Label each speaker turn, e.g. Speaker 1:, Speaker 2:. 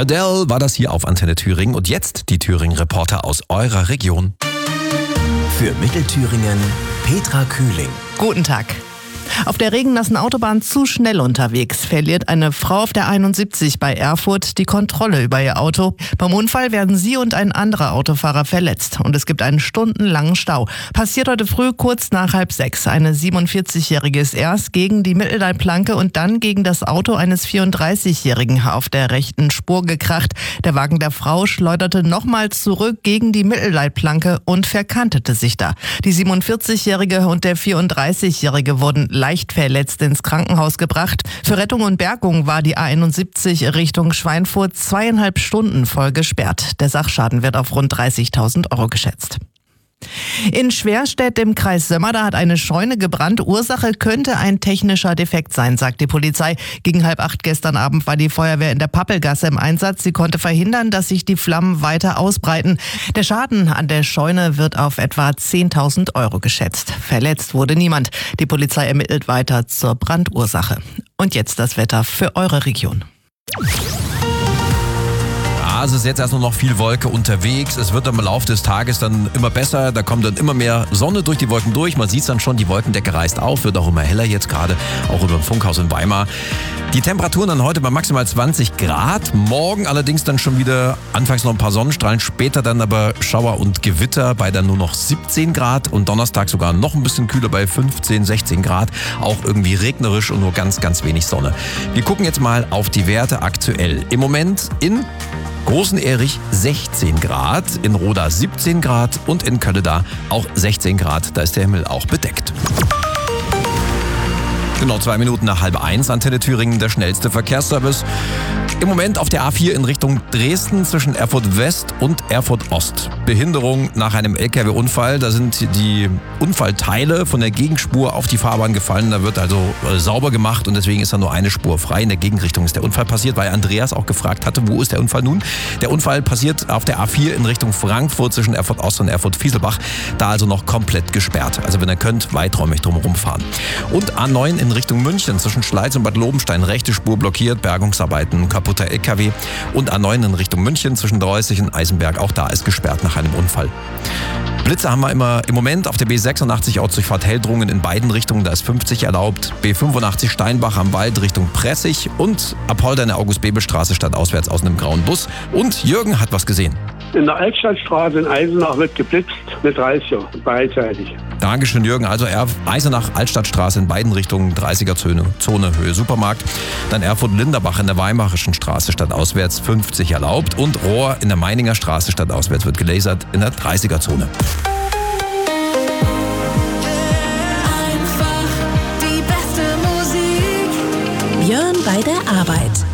Speaker 1: Adele war das hier auf Antenne Thüringen und jetzt die Thüringen-Reporter aus eurer Region.
Speaker 2: Für Mittelthüringen Petra Kühling.
Speaker 3: Guten Tag. Auf der regennassen Autobahn zu schnell unterwegs verliert eine Frau auf der 71 bei Erfurt die Kontrolle über ihr Auto. Beim Unfall werden sie und ein anderer Autofahrer verletzt und es gibt einen stundenlangen Stau. Passiert heute früh kurz nach 5:30. Eine 47-Jährige ist erst gegen die Mittelleitplanke und dann gegen das Auto eines 34-Jährigen auf der rechten Spur gekracht. Der Wagen der Frau schleuderte nochmal zurück gegen die Mittelleitplanke und verkantete sich da. Die 47-Jährige und der 34-Jährige wurden leicht verletzt ins Krankenhaus gebracht. Für Rettung und Bergung war die A71 Richtung Schweinfurt 2,5 Stunden voll gesperrt. Der Sachschaden wird auf rund 30.000 Euro geschätzt. In Schwerstedt im Kreis Sömmer, hat eine Scheune gebrannt. Ursache könnte ein technischer Defekt sein, sagt die Polizei. Gegen 7:30 gestern Abend war die Feuerwehr in der Pappelgasse im Einsatz. Sie konnte verhindern, dass sich die Flammen weiter ausbreiten. Der Schaden an der Scheune wird auf etwa 10.000 Euro geschätzt. Verletzt wurde niemand. Die Polizei ermittelt weiter zur Brandursache. Und jetzt das Wetter für eure Region.
Speaker 1: Also ist jetzt erst noch viel Wolke unterwegs. Es wird im Laufe des Tages dann immer besser. Da kommt dann immer mehr Sonne durch die Wolken durch. Man sieht es dann schon, die Wolkendecke reißt auf, wird auch immer heller jetzt gerade, auch über dem Funkhaus in Weimar. Die Temperaturen dann heute bei maximal 20 Grad. Morgen allerdings dann schon wieder anfangs noch ein paar Sonnenstrahlen, später dann aber Schauer und Gewitter bei dann nur noch 17 Grad und Donnerstag sogar noch ein bisschen kühler bei 15, 16 Grad. Auch irgendwie regnerisch und nur ganz, ganz wenig Sonne. Wir gucken jetzt mal auf die Werte aktuell. Im Moment in Großen Erich 16 Grad, in Roda 17 Grad und in Kölleda auch 16 Grad. Da ist der Himmel auch bedeckt. Genau 2 Minuten nach 12:30, Antenne Thüringen, der schnellste Verkehrsservice. Im Moment auf der A4 in Richtung Dresden zwischen Erfurt West und Erfurt Ost. Behinderung nach einem LKW-Unfall. Da sind die Unfallteile von der Gegenspur auf die Fahrbahn gefallen. Da wird also sauber gemacht und deswegen ist da nur eine Spur frei. In der Gegenrichtung ist der Unfall passiert, weil Andreas auch gefragt hatte, wo ist der Unfall nun? Der Unfall passiert auf der A4 in Richtung Frankfurt zwischen Erfurt Ost und Erfurt Fieselbach. Da also noch komplett gesperrt. Also wenn ihr könnt, weiträumig drumherum fahren. Und A9 in Richtung München zwischen Schleiz und Bad Lobenstein. Rechte Spur blockiert, Bergungsarbeiten, kaputter LKW. Und A9 in Richtung München zwischen Dreußig und Eisenberg. Auch da ist gesperrt nach einem Unfall. Blitze haben wir immer im Moment auf der B86 Ortsdurchfahrt Heldrungen in beiden Richtungen, da ist 50 erlaubt. B85 Steinbach am Wald Richtung Pressig und Apolda in der August-Bebel-Straße stadtauswärts aus einem grauen Bus. Und Jürgen hat was gesehen.
Speaker 4: In der Altstadtstraße in Eisenach wird geblitzt mit 30er beidseitig.
Speaker 1: Dankeschön, Jürgen. Also Eisenach, Altstadtstraße in beiden Richtungen, 30er-Zone, Höhe Supermarkt. Dann Erfurt-Linderbach in der Weimarischen Straße stadtauswärts 50 erlaubt. Und Rohr in der Meininger Straße stadtauswärts wird gelasert in der 30er-Zone.
Speaker 5: Björn bei der Arbeit.